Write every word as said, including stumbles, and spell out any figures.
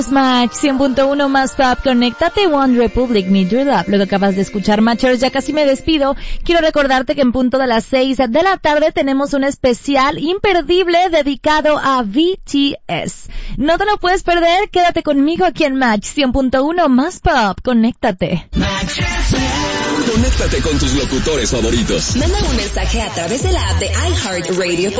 Match cien punto uno más Pop, conéctate One Republic, Need Your Love. Luego acabas de escuchar Matchers, ya casi me despido. Quiero recordarte que en punto de las seis de la tarde tenemos un especial imperdible dedicado a B T S. No te lo puedes perder, quédate conmigo aquí en Match cien punto uno más Pop, conéctate. Conéctate con tus locutores favoritos. Manda un mensaje a través de la app de iHeartRadio